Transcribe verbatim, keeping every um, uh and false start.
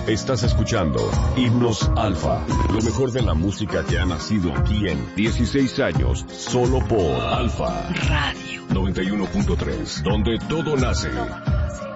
Estás escuchando Himnos Alfa, lo mejor de la música que ha nacido aquí en dieciséis años, solo por Alfa Radio noventa y uno punto tres, donde todo nace.